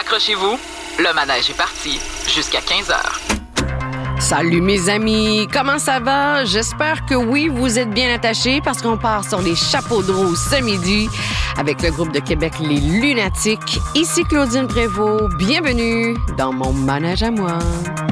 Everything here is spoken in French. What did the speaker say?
accrochez-vous, le manège est parti jusqu'à 15h. Salut mes amis, comment ça va? J'espère que oui, vous êtes bien attachés parce qu'on part sur les chapeaux de roue ce midi avec le groupe de Québec Les Lunatiques. Ici Claudine Prévost, bienvenue dans mon manège à moi.